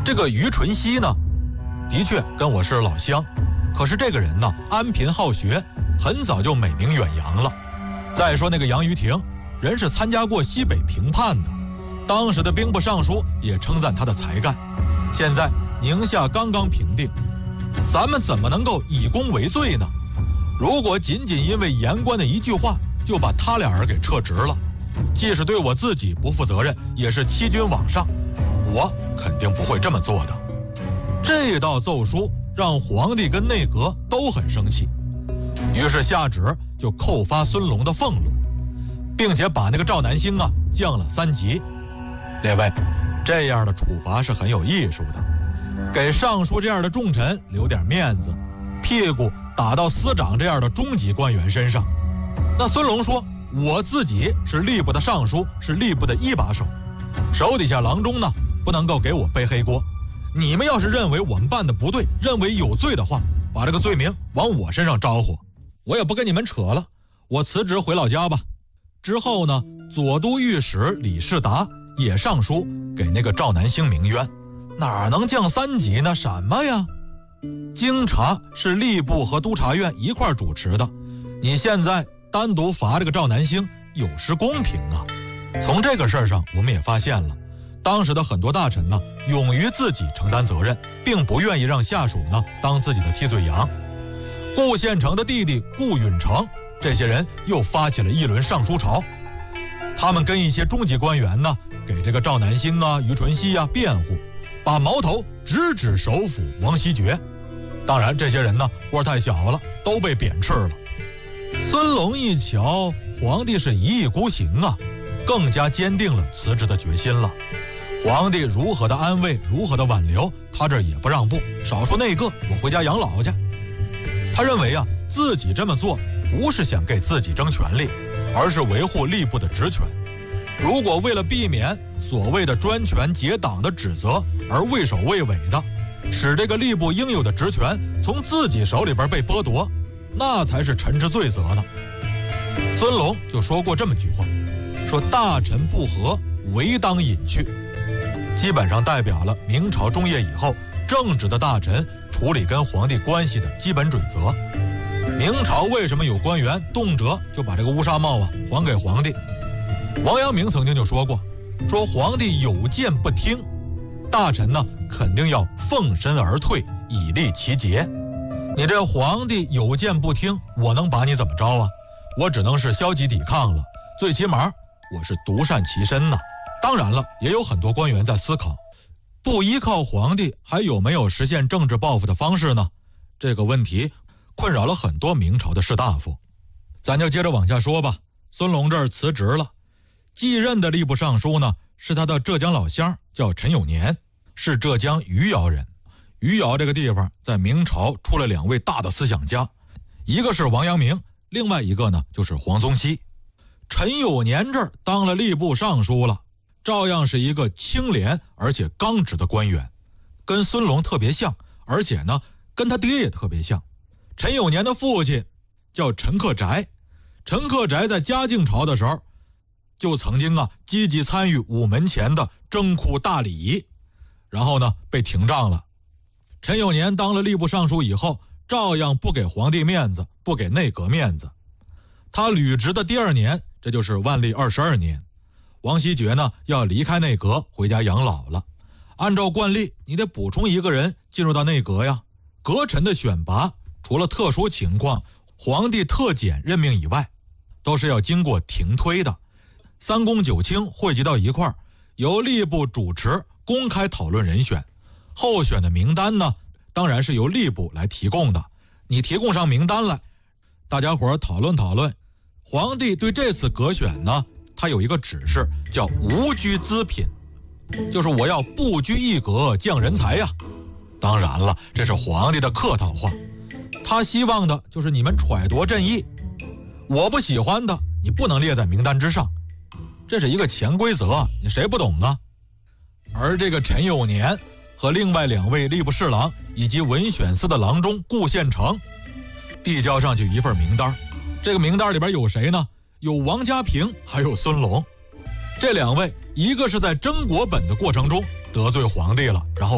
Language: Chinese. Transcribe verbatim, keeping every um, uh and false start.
这个于纯熙呢，的确跟我是老乡，可是这个人呢，安贫好学，很早就美名远扬了。再说那个杨于廷，人是参加过西北平叛的，当时的兵部尚书也称赞他的才干。现在宁夏刚刚平定，咱们怎么能够以功为罪呢？如果仅仅因为言官的一句话就把他俩人给撤职了，既是对我自己不负责任，也是欺君罔上，我肯定不会这么做的。这道奏书让皇帝跟内阁都很生气，于是下旨就扣发孙龙的俸禄，并且把那个赵南星啊降了三级。列位，这样的处罚是很有艺术的，给尚书这样的重臣留点面子，屁股打到司长这样的中级官员身上。那孙龙说，我自己是吏部的尚书，是吏部的一把手，手底下郎中呢不能够给我背黑锅。你们要是认为我们办的不对，认为有罪的话，把这个罪名往我身上招呼，我也不跟你们扯了，我辞职回老家吧。之后呢，左都御史李世达也上书给那个赵南星鸣冤，哪能降三级呢？什么呀？经查是吏部和督察院一块主持的，你现在单独罚这个赵南星，有失公平啊。从这个事儿上我们也发现了，当时的很多大臣呢，勇于自己承担责任，并不愿意让下属呢当自己的替罪羊。顾宪成的弟弟顾允成，这些人又发起了一轮上书潮，他们跟一些中级官员呢，给这个赵南星啊、于纯熙啊辩护，把矛头直指首辅王希爵。当然这些人呢波太小了，都被贬斥了。孙龙一瞧皇帝是一意孤行啊，更加坚定了辞职的决心了。皇帝如何的安慰，如何的挽留，他这也不让步，少说那个我回家养老去。他认为啊，自己这么做不是想给自己争权力，而是维护吏部的职权。如果为了避免所谓的专权结党的指责而畏首畏尾的，使这个吏部应有的职权从自己手里边被剥夺，那才是臣之罪责呢。孙龙就说过这么句话，说大臣不和，唯当隐去，基本上代表了明朝中叶以后正直的大臣处理跟皇帝关系的基本准则。明朝为什么有官员动辄就把这个乌纱帽啊还给皇帝？王阳明曾经就说过，说皇帝有谏不听，大臣呢肯定要奉身而退，以立其节。你这皇帝有谏不听，我能把你怎么着啊？我只能是消极抵抗了，最起码我是独善其身呢。当然了，也有很多官员在思考，不依靠皇帝还有没有实现政治抱负的方式呢？这个问题困扰了很多明朝的士大夫。咱就接着往下说吧。孙龙这儿辞职了，继任的吏部尚书呢是他的浙江老乡，叫陈有年，是浙江余姚人。余姚这个地方在明朝出了两位大的思想家，一个是王阳明，另外一个呢就是黄宗羲。陈有年这儿当了吏部尚书了，照样是一个清廉而且刚直的官员，跟孙龙特别像，而且呢跟他爹也特别像。陈有年的父亲叫陈克宅，陈克宅在嘉靖朝的时候就曾经啊积极参与午门前的征哭大礼仪，然后呢被停杖了。陈有年当了吏部尚书以后，照样不给皇帝面子，不给内阁面子。他履职的第二年，这就是万历二十二年，王希爵呢要离开内阁回家养老了。按照惯例，你得补充一个人进入到内阁呀。阁臣的选拔除了特殊情况皇帝特检任命以外，都是要经过廷推的。三公九卿汇集到一块儿，由吏部主持公开讨论人选。候选的名单呢，当然是由吏部来提供的。你提供上名单来，大家伙儿讨论讨论。皇帝对这次阁选呢，他有一个指示，叫无居资品，就是我要不拘一格降人才呀。当然了，这是皇帝的客套话，他希望的就是你们揣度朕意，我不喜欢的你不能列在名单之上，这是一个潜规则，你谁不懂啊？而这个陈有年和另外两位吏部侍郎以及文选司的郎中顾宪成递交上去一份名单，这个名单里边有谁呢？有王家平，还有孙龙。这两位，一个是在征国本的过程中得罪皇帝了，然后